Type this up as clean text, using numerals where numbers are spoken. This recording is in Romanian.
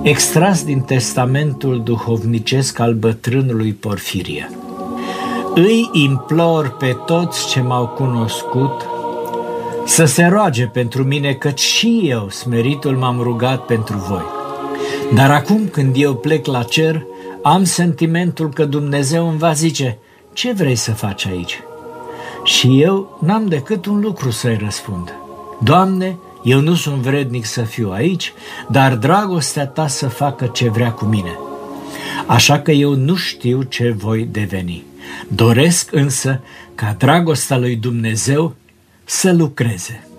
Extras din testamentul duhovnicesc al bătrânului Porfirie. Îi implor pe toți ce m-au cunoscut să se roage pentru mine, căci și eu, smeritul, m-am rugat pentru voi. Dar acum, când eu plec la cer, am sentimentul că Dumnezeu îmi va zice: ce vrei să faci aici? Și eu n-am decât un lucru să-i răspund: Doamne, eu nu sunt vrednic să fiu aici, dar dragostea ta să facă ce vrea cu mine. Așa că eu nu știu ce voi deveni. Doresc însă ca dragostea lui Dumnezeu să lucreze.